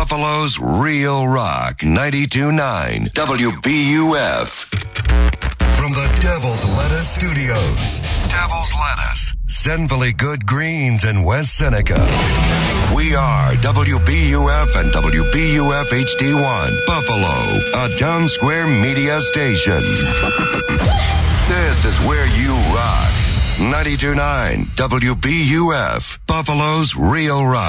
Buffalo's Real Rock 92.9 WBUF. From the Devil's Lettuce Studios, Devil's Lettuce, sinfully good greens in West Seneca. We are WBUF and WBUF HD1, Buffalo, a Town Square media station. This is where you rock. 92.9 WBUF, Buffalo's Real Rock.